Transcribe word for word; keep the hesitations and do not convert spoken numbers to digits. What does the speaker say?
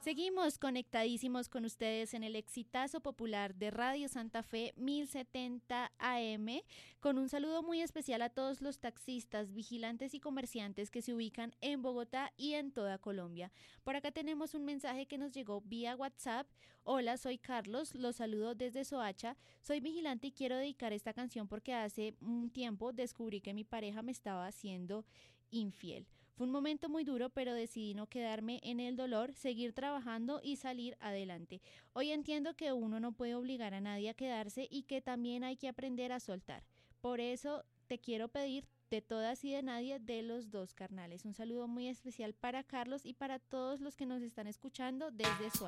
Seguimos conectadísimos con ustedes en el exitazo popular de Radio Santa Fe mil setenta A M, con un saludo muy especial a todos los taxistas, vigilantes y comerciantes que se ubican en Bogotá y en toda Colombia. Por acá tenemos un mensaje que nos llegó vía WhatsApp. Hola, soy Carlos, los saludo desde Soacha, soy vigilante y quiero dedicar esta canción porque hace un tiempo descubrí que mi pareja me estaba haciendo infiel. Fue un momento muy duro, pero decidí no quedarme en el dolor, seguir trabajando y salir adelante. Hoy entiendo que uno no puede obligar a nadie a quedarse y que también hay que aprender a soltar. Por eso te quiero pedir de todas y de nadie de los dos carnales. Un saludo muy especial para Carlos y para todos los que nos están escuchando desde su